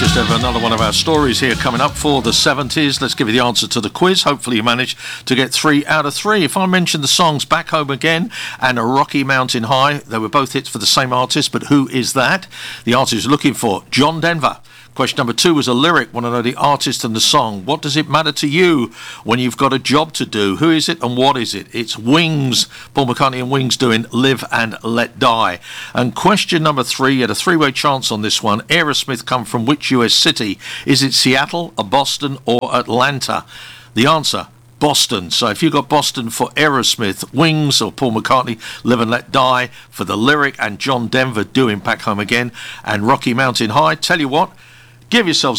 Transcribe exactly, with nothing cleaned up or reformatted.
just have another one of our stories here coming up for the seventies. Let's give you the answer to the quiz. Hopefully you manage to get three out of three. If I mention the songs Back Home Again and A Rocky Mountain High, they were both hits for the same artist, but who is that? The answer is looking for John Denver. Question number two was a lyric. Want to know the artist and the song. What does it matter to you when you've got a job to do? Who is it and what is it? It's Wings. Paul McCartney and Wings doing Live and Let Die. And question number three, you had a three-way chance on this one. Aerosmith come from which U S city? Is it Seattle, or Boston, or Atlanta? The answer, Boston. So if you got Boston for Aerosmith, Wings, or Paul McCartney, Live and Let Die for the lyric, and John Denver doing Back Home Again, and Rocky Mountain High, tell you what, give yourselves